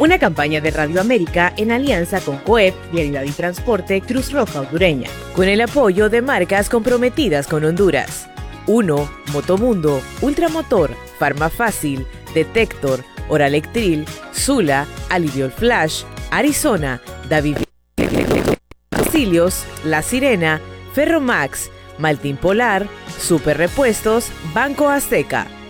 Una campaña de Radio América en alianza con COEP, Vialidad y Transporte, Cruz Roja Hondureña, con el apoyo de marcas comprometidas con Honduras. 1. Motomundo, Ultramotor, Farmafácil, Detector, Oralectril, Zula, Aliviol Flash, Arizona, David Auxilios, La Sirena, Ferromax, Maltin Polar, Super Repuestos, Banco Azteca.